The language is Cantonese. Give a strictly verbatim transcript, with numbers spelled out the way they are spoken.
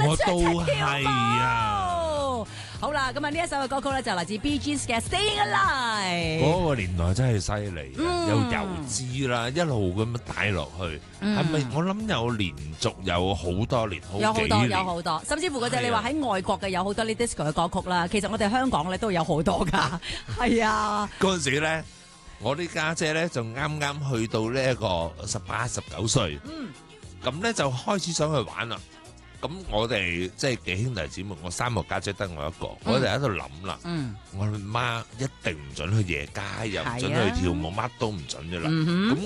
我都齊跳係舞啊！ 好啦，咁啊呢一首嘅歌曲咧就嚟自 Bee Gees 嘅 Staying Alive。 嗰個年代真係犀利， 嗯有油脂啦，一路咁樣帶落去， 嗯係咪？我諗有連續有好多年，好有好多幾年有好多，甚至乎嗰隻係啊你話喺外國嘅有好多呢 disco 嘅歌曲啦。其實我哋香港咧都有好多㗎，係啊， 嗰陣時咧，我啲家姐咧就啱啱去到呢一個十八、十九歲， 嗯， 咁咧就開始想去玩啦。咁我哋即係幾兄弟姊妹，我三個家姐得我一個，我哋喺度諗啦。 嗯， 我媽一定唔准去夜街，又唔准係啊去跳舞，乜都唔准嘅啦。 嗯哼咁